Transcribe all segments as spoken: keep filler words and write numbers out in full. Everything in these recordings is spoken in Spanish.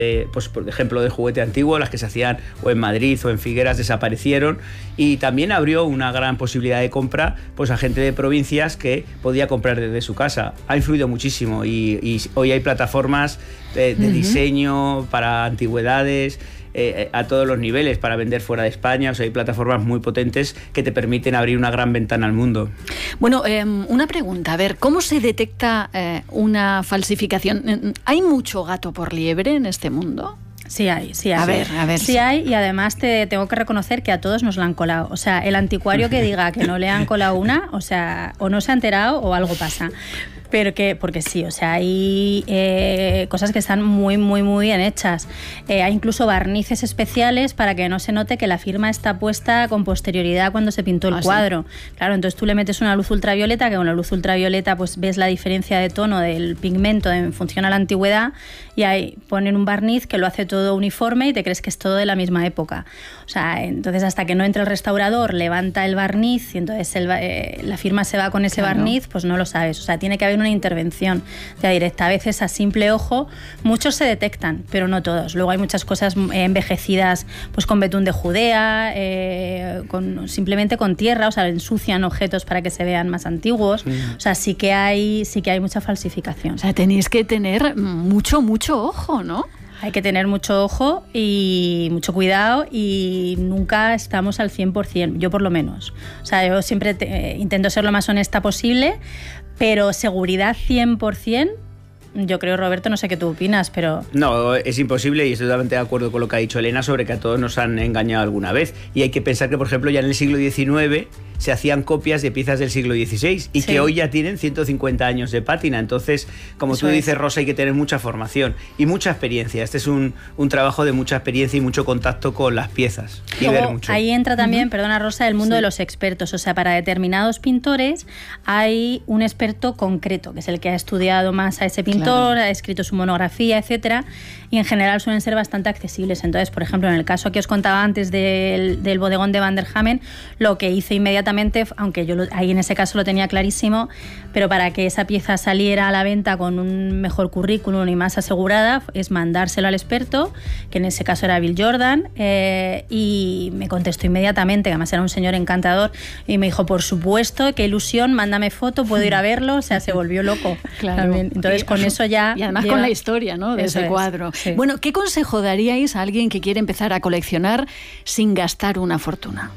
Eh, pues por ejemplo de juguete antiguo, las que se hacían o en Madrid o en Figueras desaparecieron, y también abrió una gran posibilidad de compra pues a gente de provincias que podía comprar desde su casa. Ha influido muchísimo y, y hoy hay plataformas de, de uh-huh. diseño para antigüedades, Eh, a todos los niveles, para vender fuera de España. O sea, hay plataformas muy potentes que te permiten abrir una gran ventana al mundo. Bueno, eh, una pregunta, a ver, ¿cómo se detecta eh, una falsificación? ¿Hay mucho gato por liebre en este mundo? Sí hay, sí hay. A ver, a ver. Sí hay, y además te tengo que reconocer que a todos nos la han colado. O sea, el anticuario que diga que no le han colado una, o sea, o no se ha enterado o algo pasa. Pero que, porque sí, o sea, hay eh, cosas que están muy, muy, muy bien hechas. Eh, hay incluso barnices especiales para que no se note que la firma está puesta con posterioridad cuando se pintó el ¿Ah, cuadro. Sí? Claro, entonces tú le metes una luz ultravioleta, que con la luz ultravioleta pues ves la diferencia de tono del pigmento en función a la antigüedad, y ahí ponen un barniz que lo hace todo uniforme y te crees que es todo de la misma época. O sea, entonces hasta que no entra el restaurador, levanta el barniz y entonces el, eh, la firma se va con ese claro. barniz, pues no lo sabes. O sea, tiene que haber una intervención ya directa. A veces a simple ojo muchos se detectan, pero no todos. Luego hay muchas cosas envejecidas pues con betún de Judea, eh, con, simplemente con tierra, o sea, ensucian objetos para que se vean más antiguos. Sí. O sea, sí que hay, sí que hay mucha falsificación. O sea, tenéis que tener mucho, mucho ojo, ¿no? Hay que tener mucho ojo y mucho cuidado, y nunca estamos al cien por ciento, yo por lo menos. O sea, yo siempre te, eh, intento ser lo más honesta posible, pero seguridad cien por ciento, yo creo, Roberto, no sé qué tú opinas, pero... No, es imposible, y estoy totalmente de acuerdo con lo que ha dicho Elena sobre que a todos nos han engañado alguna vez. Y hay que pensar que, por ejemplo, ya en el siglo diecinueve se hacían copias de piezas del siglo dieciséis y sí. que hoy ya tienen ciento cincuenta años de pátina. Entonces, como Eso tú dices, es. Rosa, hay que tener mucha formación y mucha experiencia. Este es un, un trabajo de mucha experiencia y mucho contacto con las piezas. Y Luego, ver mucho. Ahí entra también, uh-huh. perdona Rosa, el mundo sí. de los expertos. O sea, para determinados pintores hay un experto concreto, que es el que ha estudiado más a ese pintor, claro. ha escrito su monografía, etcétera, y en general suelen ser bastante accesibles. Entonces, por ejemplo, en el caso que os contaba antes del, del bodegón de Van der Hamen, lo que hice inmediatamente, aunque yo lo, ahí en ese caso lo tenía clarísimo, pero para que esa pieza saliera a la venta con un mejor currículum y más asegurada, es mandárselo al experto, que en ese caso era Bill Jordan, eh, y me contestó inmediatamente, que además era un señor encantador, y me dijo, por supuesto, qué ilusión, mándame foto, puedo ir a verlo. O sea, se volvió loco. Claro. También. Entonces, y, con eso ya... Y además lleva... con la historia, ¿no?, de ese cuadro. Sí. Bueno, ¿qué consejo daríais a alguien que quiere empezar a coleccionar sin gastar una fortuna?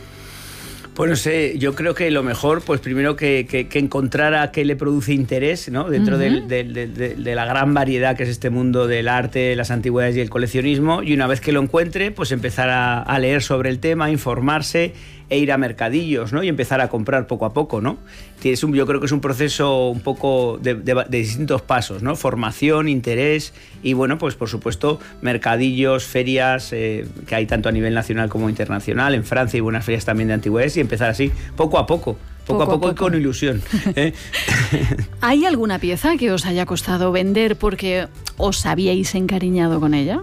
Pues no sé, yo creo que lo mejor, pues primero que, que, que encontrara qué le produce interés, ¿no?, dentro uh-huh. del, del, del, de, de la gran variedad que es este mundo del arte, las antigüedades y el coleccionismo, y una vez que lo encuentre, pues empezar a, a leer sobre el tema, informarse e ir a mercadillos, ¿no?, y empezar a comprar poco a poco, ¿no? Es un, yo creo que es un proceso un poco de, de, de distintos pasos, ¿no? Formación, interés y, bueno, pues por supuesto mercadillos, ferias, eh, que hay tanto a nivel nacional como internacional. En Francia hay buenas ferias también de antigüedades, y empezar así, poco a poco. Poco, poco a poco, y con ilusión. ¿eh? ¿Hay alguna pieza que os haya costado vender porque os habíais encariñado con ella?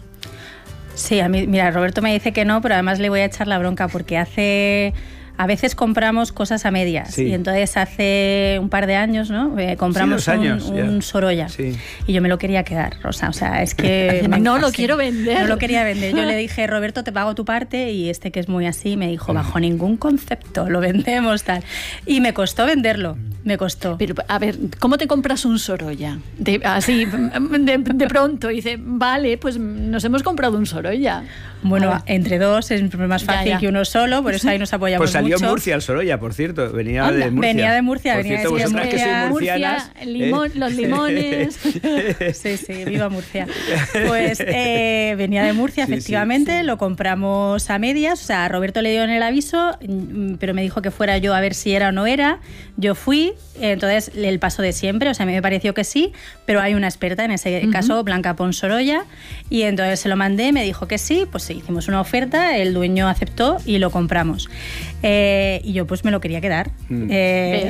Sí, a mí, mira, Roberto me dice que no, pero además le voy a echar la bronca porque hace... A veces compramos cosas a medias, sí. y entonces hace un par de años, ¿no?, eh, compramos sí, años, un, un Sorolla, sí. y yo me lo quería quedar, Rosa, o sea, es que... no lo quiero vender. No lo quería vender. Yo le dije, Roberto, te pago tu parte, y este, que es muy así, me dijo, bajo ningún concepto, lo vendemos, tal. Y me costó venderlo, me costó. Pero, a ver, ¿cómo te compras un Sorolla? De, así, de, de pronto, y dice, vale, pues nos hemos comprado un Sorolla. Bueno, entre dos es más fácil ya, ya. que uno solo, por eso ahí nos apoyamos pues salió mucho. en Murcia el Sorolla, por cierto, venía Anda, de Murcia. Venía de Murcia, por venía cierto, de vosotras Murcia, que sois murcianas, Murcia, limón, ¿eh? Los limones. Sí, sí, viva Murcia. Pues eh, venía de Murcia, sí, efectivamente, sí, sí. Lo compramos a medias, o sea, Roberto le dio en el aviso, pero me dijo que fuera yo a ver si era o no era. Yo fui, entonces el paso de siempre, o sea, a mí me pareció que sí, pero hay una experta, en ese uh-huh. caso, Blanca Pons Sorolla, y entonces se lo mandé, me dijo que sí, pues sí, hicimos una oferta, el dueño aceptó y lo compramos. Eh, y yo pues me lo quería quedar. Mm. Eh,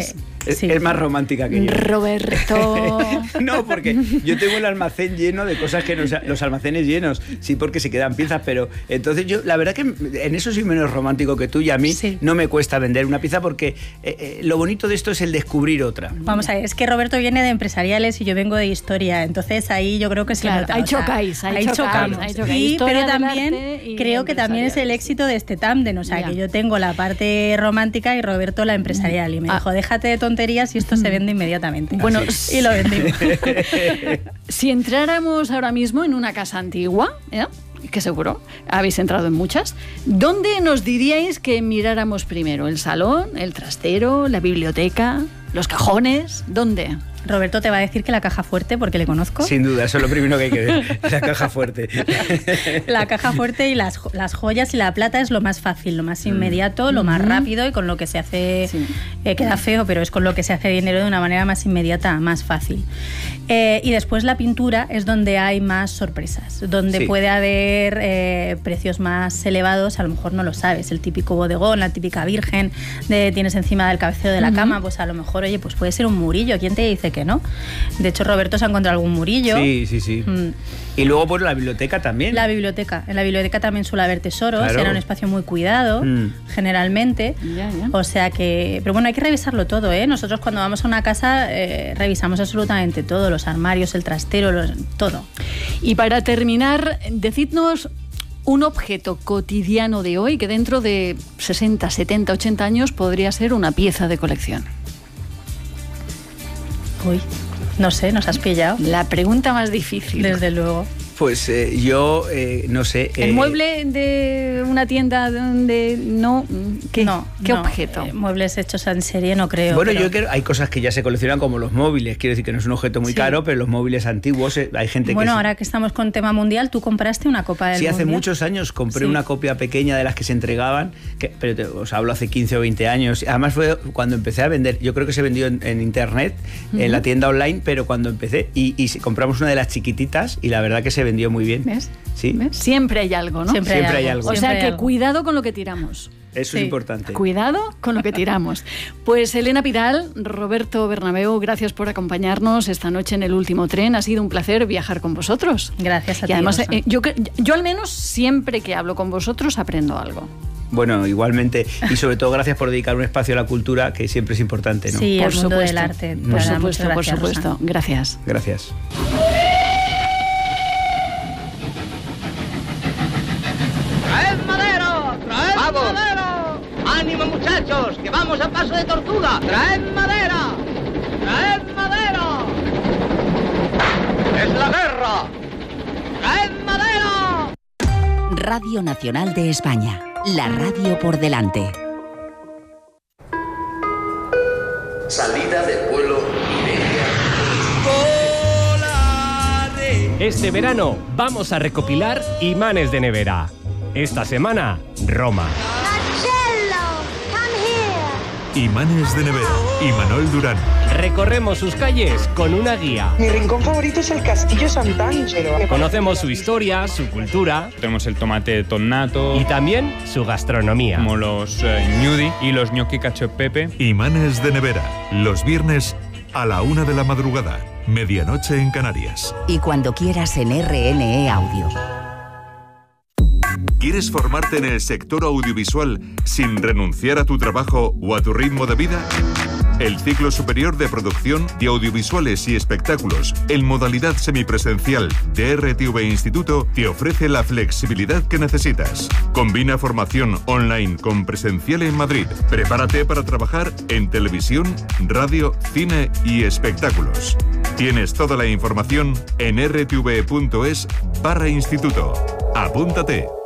Es, Sí. es más romántica que yo. Roberto. No, porque yo tengo el almacén lleno de cosas que no, los almacenes llenos, sí, porque se quedan piezas, pero entonces yo, la verdad que en eso soy menos romántico que tú, y a mí Sí. no me cuesta vender una pieza porque eh, eh, lo bonito de esto es el descubrir otra. Vamos a ver, es que Roberto viene de empresariales y yo vengo de historia, entonces ahí yo creo que se Claro, nota. ahí o sea, chocáis, ahí ahí chocáis, chocamos. ahí chocáis. Y, Historia pero del también arte y creo que también es el empresariales. éxito de este tándem, o sea, Ya. que yo tengo la parte romántica y Roberto la empresarial, y me Ah. dijo, déjate de tonterías y esto se vende inmediatamente. Bueno, y lo vendimos. Si entráramos ahora mismo en una casa antigua, ¿eh? que seguro habéis entrado en muchas, ¿dónde nos diríais que miráramos primero? ¿El salón, el trastero, la biblioteca, los cajones? ¿Dónde? Roberto te va a decir que la caja fuerte, porque le conozco. Sin duda, eso es lo primero que hay que ver, la caja fuerte. La caja fuerte y las, las joyas y la plata es lo más fácil, lo más inmediato, lo más rápido y con lo que se hace, Sí. eh, queda feo, pero es con lo que se hace dinero de una manera más inmediata, más fácil. Eh, y después la pintura es donde hay más sorpresas, donde Sí. puede haber eh, precios más elevados, a lo mejor no lo sabes, el típico bodegón, la típica virgen de tienes encima del cabecero de la cama, pues a lo mejor, oye, pues puede ser un murillo, ¿quién te dice que no? De hecho, Roberto se ha encontrado algún murillo. Sí, sí, sí. Mm. Y luego por la biblioteca también. La biblioteca. En la biblioteca también suele haber tesoros, Claro. era un espacio muy cuidado, Mm. generalmente. Ya, ya. O sea que... Pero bueno, hay que revisarlo todo, ¿eh? Nosotros cuando vamos a una casa eh, revisamos absolutamente todo, los armarios, el trastero, los- todo. Y para terminar, decidnos un objeto cotidiano de hoy que dentro de sesenta, setenta, ochenta años podría ser una pieza de colección. Uy, no sé, nos has pillado. La pregunta más difícil. Desde luego. Pues eh, yo, eh, no sé... ¿El eh, mueble de una tienda donde no? ¿Qué, no, ¿qué no, objeto? eh, muebles hechos en serie no creo. Bueno, pero- yo creo hay cosas que ya se coleccionan como los móviles, quiero decir que no es un objeto muy Sí. caro, pero los móviles antiguos, eh, hay gente Bueno, que... ahora que estamos con tema mundial, tú compraste una copa del Sí, hace mundial. muchos años compré Sí. una copia pequeña de las que se entregaban, que, pero te, os hablo hace quince o veinte años. Además fue cuando empecé a vender, yo creo que se vendió en, en internet, en la tienda online, pero cuando empecé, y, y compramos una de las chiquititas y la verdad que se vendió muy bien. ¿Ves? Sí, ¿Ves? Siempre hay algo, ¿no? Siempre, Siempre hay algo. O siempre sea hay que algo. cuidado con lo que tiramos. eso Sí. es importante. Cuidado con lo que tiramos. Pues Elena Pidal, Roberto Bernabeu, gracias por acompañarnos esta noche en El Último Tren. Ha sido un placer viajar con vosotros. Gracias a Y ti, además, Rosa. eh, yo, cre- yo al menos siempre que hablo con vosotros aprendo algo. Bueno, igualmente, y sobre todo gracias por dedicar un espacio a la cultura, que siempre es importante, ¿no? Sí, Por al mundo supuesto. del arte. Por Nada, muchas supuesto, por gracias, supuesto. Rosa. Gracias. Gracias. ¡Traed madera! ¡Traed madera! ¡Ánimo, muchachos! ¡Que vamos a paso de tortuga! ¡Traed madera! ¡Traed madera! ¡Es la guerra! ¡Traed madera! Radio Nacional de España. La radio por delante. Salida del vuelo Iberia. Este verano vamos a recopilar imanes de nevera. Esta semana, Roma. Imanes de nevera. Imanol Durán. Recorremos sus calles con una guía. Mi rincón favorito es el Castillo Sant'Angelo. Conocemos su historia, su cultura Tenemos el tomate tonnato, y también su gastronomía. como los eh, gnudi y los gnocchi cacio e pepe. Imanes de nevera. Los viernes a la una de la madrugada. Medianoche en Canarias. Y cuando quieras en R N E Audio. ¿Quieres formarte en el sector audiovisual sin renunciar a tu trabajo o a tu ritmo de vida? El ciclo superior de producción de audiovisuales y espectáculos en modalidad semipresencial de R T V Instituto te ofrece la flexibilidad que necesitas. Combina formación online con presencial en Madrid. Prepárate para trabajar en televisión, radio, cine y espectáculos. Tienes toda la información en r t v punto es barra instituto. Apúntate.